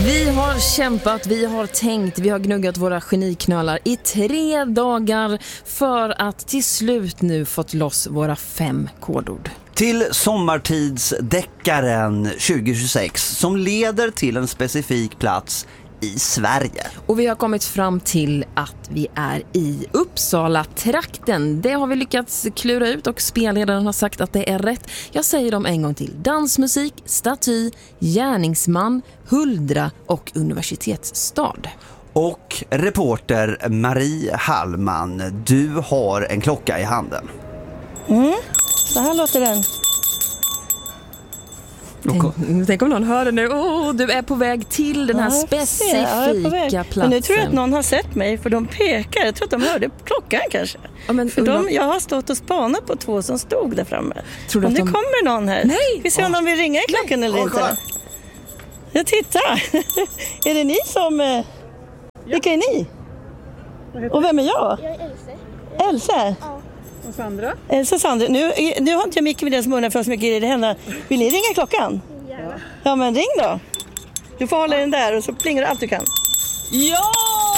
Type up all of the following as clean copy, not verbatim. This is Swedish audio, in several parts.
Vi har kämpat, vi har tänkt, vi har gnuggat våra geniknölar i 3 dagar för att till slut nu fått loss våra 5 kodord. Till sommartidsdeckaren 2026 som leder till en specifik plats i Sverige. Och vi har kommit fram till att vi är i Uppsala-trakten. Det har vi lyckats klura ut och spelledaren har sagt att det är rätt. Jag säger dem en gång till. Dansmusik, staty, gärningsman, huldra och universitetsstad. Och reporter Marie Hallman, du har en klocka i handen. Så här låter den. Tänk om någon hör det nu. Du är på väg till den här specifika platsen. Men nu tror jag att någon har sett mig, för de pekar. Jag tror att de hörde klockan kanske. Ja, men, jag har stått och spanat på 2 som stod där framme. Tror du om att det kommer någon här. Nej! Vi ser om de vill ringa i klockan eller inte. Jag tittar. Är det ni som... Vilka är ni? Och vem är jag? Jag är Else. Elsa? Ja. Och Sandra? Elsa Sandra. Nu har inte jag mycket med deras munnar för så mycket i det hända. Vill ni ringa klockan? Gärna. Ja, men ring då. Du får hålla den där och så plingar du allt du kan. Ja!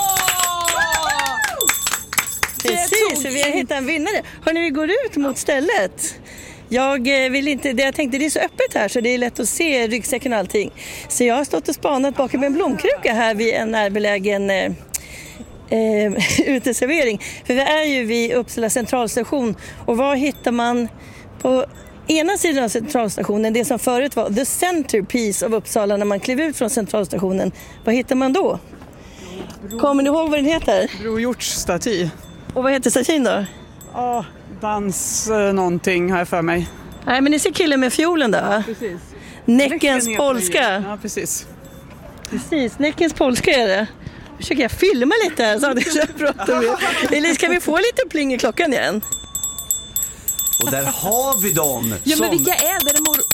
Precis, vi har hittat en vinnare. Hörrni, vi går ut mot stället. Jag tänkte det är så öppet här så det är lätt att se ryggsäcken och allting. Så jag har stått och spanat bakom en blomkruka här vid en närbelägen uteservering. För vi är ju vid Uppsala centralstation. Och vad hittar man på ena sidan av centralstationen? Det som förut var the centerpiece av Uppsala när man klev ut från centralstationen. Vad hittar man då? Kommer ni ihåg vad den heter? Bror Hjorts staty. Och vad heter statyn då? Ja, dans någonting har jag för mig. Nej, men ni ser killen med fiolen där. Precis. Näckens polska. Ja, precis. Precis, Näckens polska är det. Nu försöker jag filma lite här så att jag pratar med. Eller ska vi få lite pling i klockan igen? Och där har vi dem. Ja, men vilka är det? Är det mor...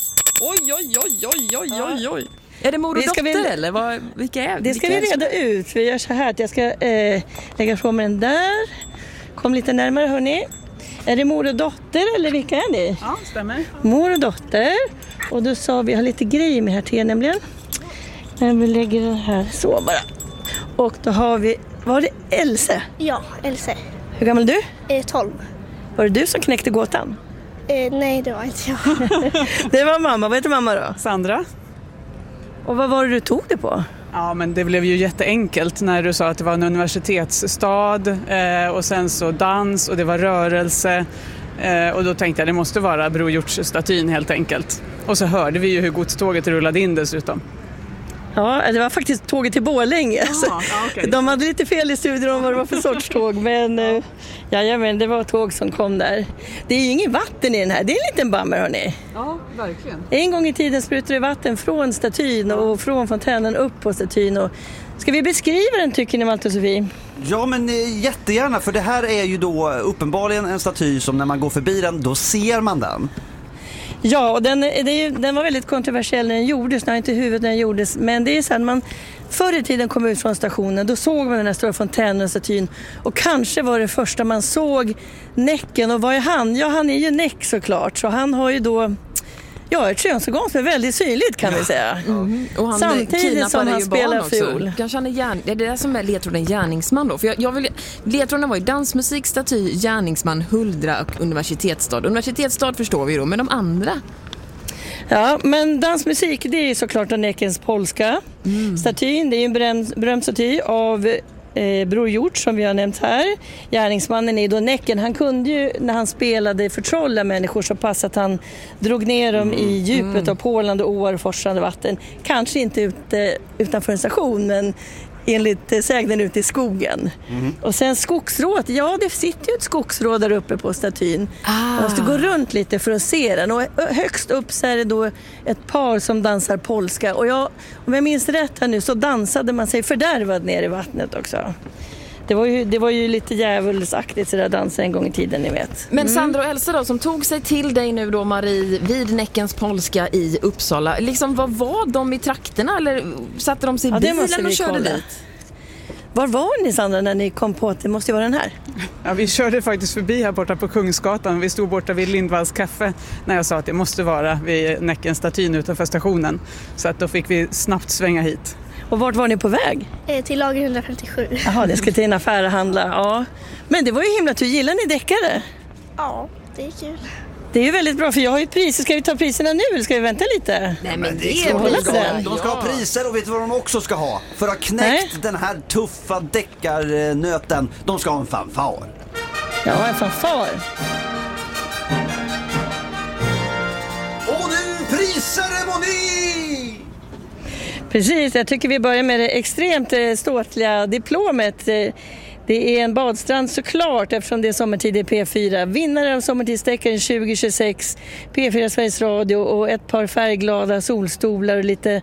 Oj. Är det mor och dotter eller? Vilka är det? Det ska vi reda ut. Vi gör så här att jag ska lägga från mig den där. Kom lite närmare, hörni. Är det mor och dotter eller vilka är ni? Ja, stämmer. Mor och dotter. Och då sa vi har lite grejer med här till nämligen. Men vi lägger den här så bara. Och då har vi, var det Else? Ja, Else. Hur gammal är du? 12. Var det du som knäckte gåtan? Nej, det var inte jag. Det var mamma. Vad heter mamma då? Sandra? Och vad var det du tog det på? Ja, men det blev ju jätteenkelt när du sa att det var en universitetsstad och sen så dans och det var rörelse. Och då tänkte jag det måste vara Bror Hjorts statyn helt enkelt. Och så hörde vi ju hur godståget rullade in dessutom. Ja, det var faktiskt tåget till Borlänge. Okay. De hade lite fel i studion om vad det var för sorts tåg. Men men det var tåg som kom där. Det är ju ingen vatten i den här. Det är en liten bammer, hörni. Ja, verkligen. En gång i tiden sprutade det vatten från statyn och från fontänen upp på statyn. Och ska vi beskriva den, tycker ni, Malte och Sofie? Ja, men jättegärna, för det här är ju då uppenbarligen en staty som när man går förbi den, då ser man den. Ja, och den var väldigt kontroversiell när den gjordes, inte huvudet när den gjordes. Men det är så att man förr i tiden kom ut från stationen, då såg man den här stora fontänen och statyn. Och kanske var det första man såg Näcken. Och vad är han? Ja, han är ju Näck såklart. Så han har ju då ett könsorgan som är väldigt synligt, kan vi säga. Och han samtidigt som han spelar fiol. Kanske han är det som är ledtråden gärningsman då. För ledtråden var ju dansmusik, staty, gärningsman, huldra och universitetsstad. Universitetsstad förstår vi då, men de andra? Ja, men dansmusik, det är såklart Näckens polska. Statyn, det är en berömd staty av Bror Hjort som vi har nämnt här. Gärningsmannen är då Näcken. Han kunde ju när han spelade förtrolla människor så pass att han drog ner dem i djupet av pålande åar och forsande vatten. Kanske inte utanför en station, men enligt sägnen ute i skogen. Och sen skogsråd, det sitter ju ett skogsråd där uppe på statyn. Man måste gå runt lite för att se den. Och högst upp så är det då ett par som dansar polska. Och om jag minns rätt här nu så dansade man sig fördärvad ner i vattnet också. Det var ju lite djävulsaktigt så där dansa en gång i tiden, ni vet. Men Sandra och Elsa då, som tog sig till dig nu då, Marie, vid Näckens polska i Uppsala. Liksom, vad var de i trakterna? Eller satte de sig i bilen och körde dit? Var var ni, Sandra, när ni kom på att det måste vara den här? Ja, vi körde faktiskt förbi här borta på Kungsgatan. Vi stod borta vid Lindvalls kaffe när jag sa att det måste vara vid Näckens statyn utanför stationen. Så att då fick vi snabbt svänga hit. Och vart var ni på väg? Till lager 157. Jaha, det ska till en affär och handla. Ja. Men det var ju himla tur. Gillar ni deckare? Ja, det är kul. Det är ju väldigt bra, för jag har ju priser. Ska vi ta priserna nu eller ska vi vänta lite? Nej, men Det är klart hålla de ska, sig. de ska ha priser, och vet du vad de också ska ha? För att ha knäckt den här tuffa deckarnöten, de ska ha en fanfar. Ja, en fanfar. Och nu prisceremoni! Precis, jag tycker vi börjar med det extremt ståtliga diplomet. Det är en badstrand såklart, eftersom det är sommartid i P4. Vinnare av sommartidsdeckaren 2026, P4 Sveriges Radio, och ett par färgglada solstolar och lite,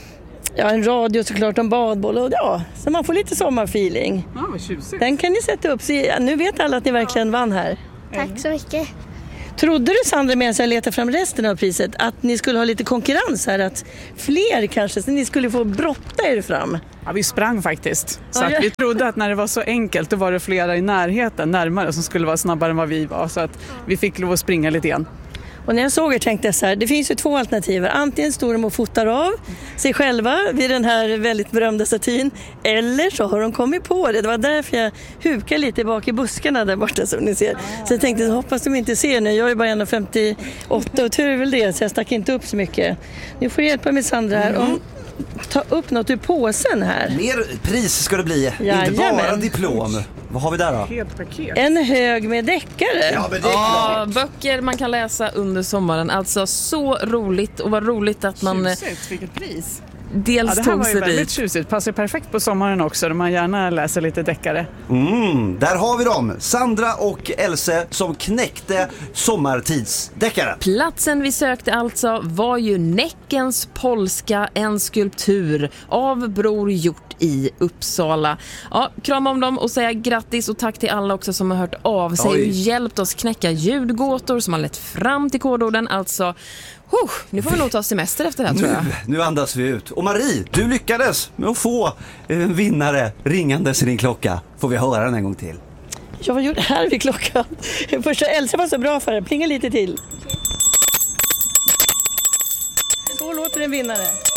en radio såklart, en badboll, och så man får lite sommarfeeling. Ja, vad tjusigt. Den kan ni sätta upp, så nu vet alla att ni verkligen vann här. Tack så mycket. Trodde du, Sandra, medan jag letade fram resten av priset, att ni skulle ha lite konkurrens här, att fler kanske, så ni skulle få brotta er fram? Ja, vi sprang faktiskt. Så Ja, att vi trodde att när det var så enkelt, då var det flera i närheten, närmare, som skulle vara snabbare än vad vi var. Så att vi fick lov att springa lite igen. Och när jag såg er tänkte jag så här, det finns ju två alternativ. Antingen står de och fotar av sig själva vid den här väldigt berömda statyn, eller så har de kommit på det. Det var därför jag hukade lite bak i buskarna där borta, som ni ser. Så jag tänkte, hoppas de inte ser nu. Jag är bara 1,58 och tur är väl det, så jag stack inte upp så mycket. Nu får du hjälpa mig, Sandra, här. Ta upp något ur påsen här. Mer pris ska det bli, inte Jajamän. bara diplom. Vad har vi där då? Helt paket. En hög med deckare. Ja, men det är klart. Böcker man kan läsa under sommaren. Alltså så roligt, och vad roligt att man Tjusigt, vilket pris. dels Ja, det här tog var ju sig väldigt dit. tjusigt. Passar perfekt på sommaren också, där man gärna läser lite deckare. Där har vi dem, Sandra och Else, som knäckte sommartidsdeckare. Platsen vi sökte alltså var ju Näckens polska, en skulptur av Bror Hjort i Uppsala. Ja, krama om dem och säga grattis, och tack till alla också som har hört av sig och hjälpt oss knäcka ljudgåtor som har lett fram till kodorden. Alltså, nu får vi nog ta semester efter det här, tror jag. Nu andas vi ut. Och Marie, du lyckades med att få en vinnare ringandes i din klocka. Får vi höra den en gång till? Ja, vad gjorde här vid klockan? Första Elsa var så bra för det. Plinga lite till. Så låter en vinnare.